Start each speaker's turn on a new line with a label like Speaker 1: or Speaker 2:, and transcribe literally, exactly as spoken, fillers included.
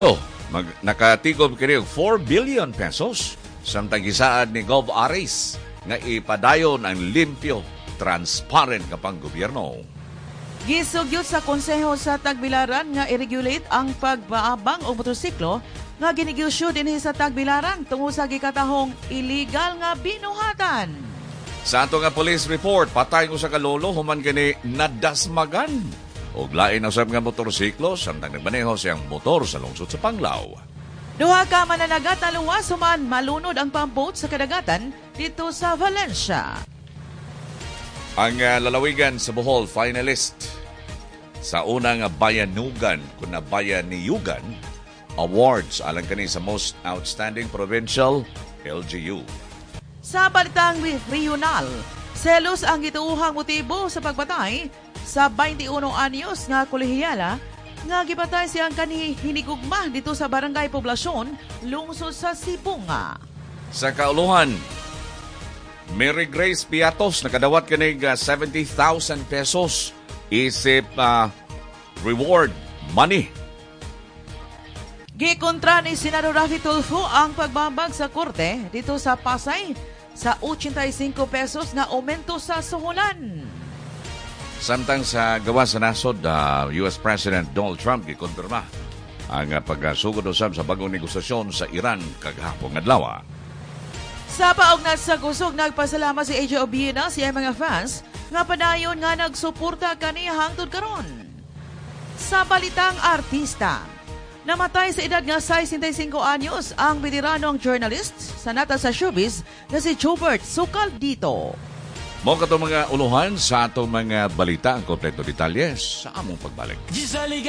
Speaker 1: Oh, mag nakatigob kini og four billion pesos samtang gisaad ni Gov. Aris nga ipadayon ang limpyo, transparent kapang gobyerno.
Speaker 2: Gisugyot sa konseho sa Tagbilaran nga i-regulate ang pagbaabang og motorsiklo nga ginigilsyo dinhi sa Tagbilaran tungod sa gikatahong illegal nga binuhatan.
Speaker 1: Sa ato nga police report, patay ko sa kalolo human kini nadasmagan. Og lain usab nga motorsiklo samtang nagmaneho siyang motor sa lungsod sa Panglao.
Speaker 2: Duha ka mananagat na luwas human malunod ang pamboat sa kadagatan dito sa Valencia.
Speaker 1: Ang uh, lalawigan sa Bohol finalist sa unang Bayanugan kuna Bayan ni Yugan Awards alang kani sa Most Outstanding Provincial L G U.
Speaker 2: Sa balitang regional, selos ang gituuhang motibo sa pagpatay sa twenty-one anyos nga kolehiyala nga gipatay siyang kanhi hinigugma dito sa Barangay Poblasyon, lungsod sa Sibunga.
Speaker 1: Sa kauluhan, Mary Grace Piatos nakadawat kanig uh, seventy thousand pesos isip uh, reward money.
Speaker 2: Gikontra ni Senador Raffy Tulfo ang pagbabag sa korte dito sa Pasay sa eighty-five pesos na aumento sa suhulan.
Speaker 1: Samtang sa gawa sa nasod, uh, U S President Donald Trump gikonfirma ang uh, pagsugod usab sa bagong negosasyon sa Iran kagahapon adlaw.
Speaker 2: Sa paog na sa kusog, nagpasalamat si A J Obiena siya mga fans nga padayon nga nagsuporta kaniya hangtod karon. Sa balitang artista, namatay sa edad nga sixty-five anyos ang veteranong journalist sa nata sa showbiz na si Jobert Socaldito.
Speaker 1: Mo kato mga uluhan sa atong mga balita ang kompleto detalye sa among pagbalik.